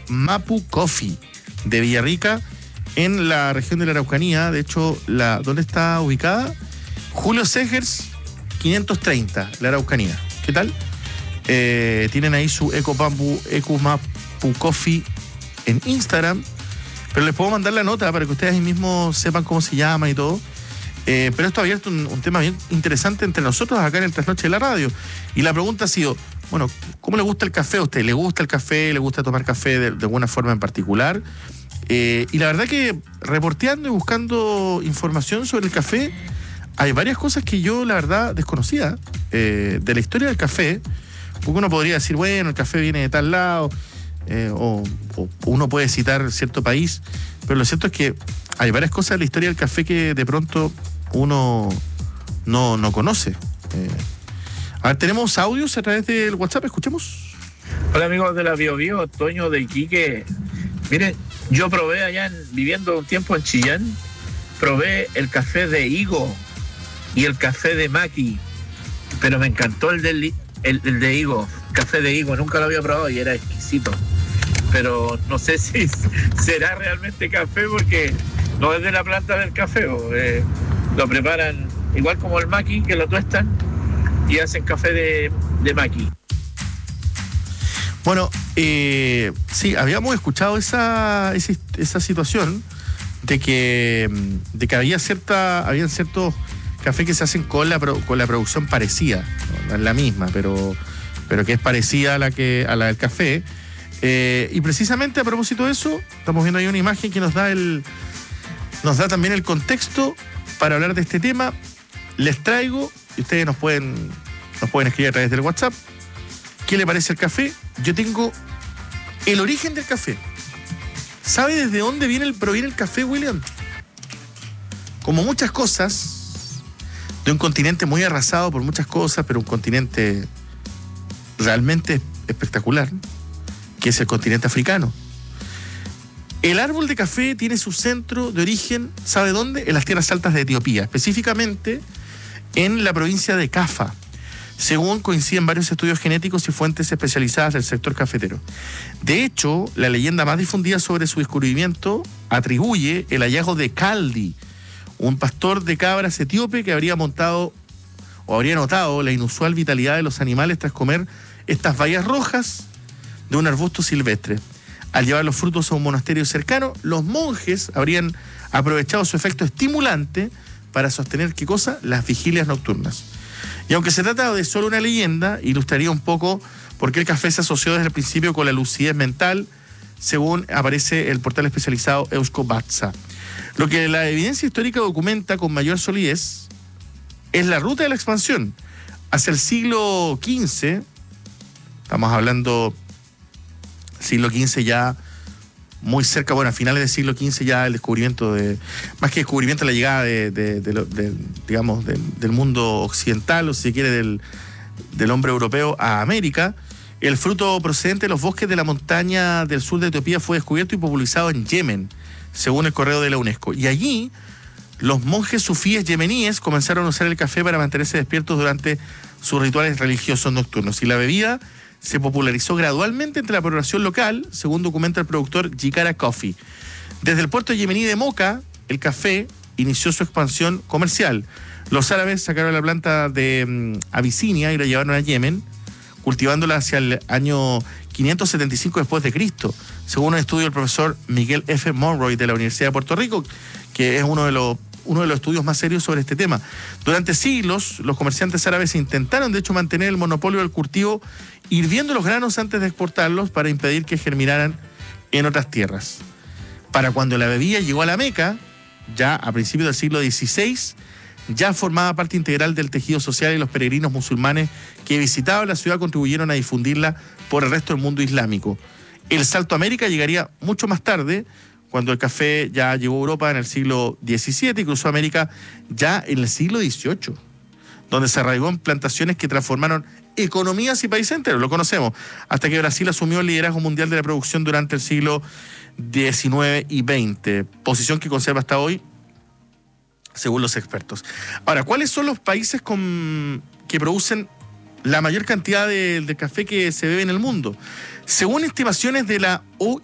Mapu Coffee de Villarrica, en la región de la Araucanía. De hecho, ¿dónde está ubicada? Julio Segers 530, la Araucanía. ¿Qué tal? Tienen ahí su Eco Mapu Coffee en Instagram, pero les puedo mandar la nota para que ustedes ahí mismos sepan cómo se llama y todo. Pero esto ha abierto un tema bien interesante entre nosotros acá en el Trasnoche de la Radio. Y la pregunta ha sido, bueno, ¿cómo le gusta el café a usted? ¿Le gusta el café? ¿Le gusta tomar café de alguna forma en particular? Y la verdad que reporteando y buscando información sobre el café, hay varias cosas que yo, la verdad, desconocía de la historia del café. Porque uno podría decir, bueno, el café viene de tal lado, o uno puede citar cierto país, pero lo cierto es que hay varias cosas de la historia del café que de pronto uno no conoce. A ver, tenemos audios a través del WhatsApp, escuchemos. Hola amigos de la Bio Bio, Toño de Iquique. Miren, yo probé allá, viviendo un tiempo en Chillán, probé el café de higo y el café de maqui, pero me encantó el de higo, café de higo, nunca lo había probado y era exquisito. Pero no sé si será realmente café porque no es de la planta del café, lo preparan igual como el maqui, que lo tuestan y hacen café de maqui. Bueno, sí, habíamos escuchado esa situación de que habían ciertos cafés que se hacen con la producción parecida, no es la misma, pero que es parecida a la del café. Y precisamente a propósito de eso, estamos viendo ahí una imagen que nos da también el contexto para hablar de este tema. Les traigo, y ustedes nos pueden escribir a través del WhatsApp, ¿qué le parece el café? Yo tengo el origen del café. ¿Sabe desde dónde proviene el café, William? Como muchas cosas, de un continente muy arrasado por muchas cosas, pero un continente realmente espectacular, que es el continente africano. El árbol de café tiene su centro de origen, ¿sabe dónde? En las tierras altas de Etiopía, específicamente en la provincia de Cafa, según coinciden varios estudios genéticos y fuentes especializadas del sector cafetero. De hecho, la leyenda más difundida sobre su descubrimiento atribuye el hallazgo de Kaldi, un pastor de cabras etíope que habría notado la inusual vitalidad de los animales tras comer estas bayas rojas de un arbusto silvestre. Al llevar los frutos a un monasterio cercano, los monjes habrían aprovechado su efecto estimulante para sostener, ¿qué cosa? Las vigilias nocturnas. Y aunque se trata de solo una leyenda, ilustraría un poco por qué el café se asoció desde el principio con la lucidez mental, según aparece el portal especializado Euskobatza. Lo que la evidencia histórica documenta con mayor solidez es la ruta de la expansión. Hacia el siglo XV, estamos hablando siglo XV ya muy cerca, bueno, a finales del siglo XV ya el descubrimiento más que descubrimiento, la llegada del mundo occidental, o si se quiere, del hombre europeo a América. El fruto procedente de los bosques de la montaña del sur de Etiopía fue descubierto y popularizado en Yemen, según el correo de la UNESCO. Y allí, los monjes sufíes yemeníes comenzaron a usar el café para mantenerse despiertos durante sus rituales religiosos nocturnos. Y la bebida se popularizó gradualmente entre la población local, según documenta el productor Jikara Coffee. Desde el puerto yemení de Moca, el café inició su expansión comercial. Los árabes sacaron la planta de Abisinia y la llevaron a Yemen, cultivándola hacia el año 575 después de Cristo, según un estudio del profesor Miguel F. Monroy de la Universidad de Puerto Rico, que es uno de los estudios más serios sobre este tema. Durante siglos, los comerciantes árabes intentaron, de hecho, mantener el monopolio del cultivo, hirviendo los granos antes de exportarlos para impedir que germinaran en otras tierras. Para cuando la bebida llegó a la Meca, ya a principios del siglo XVI, ya formaba parte integral del tejido social, y los peregrinos musulmanes que visitaban la ciudad contribuyeron a difundirla por el resto del mundo islámico. El salto a América llegaría mucho más tarde, cuando el café ya llegó a Europa en el siglo XVII y cruzó América ya en el siglo XVIII, donde se arraigó en plantaciones que transformaron economías y países enteros, lo conocemos, hasta que Brasil asumió el liderazgo mundial de la producción durante el siglo XIX y XX, posición que conserva hasta hoy, según los expertos. Ahora, ¿cuáles son los países que producen la mayor cantidad de café que se bebe en el mundo? Según estimaciones de la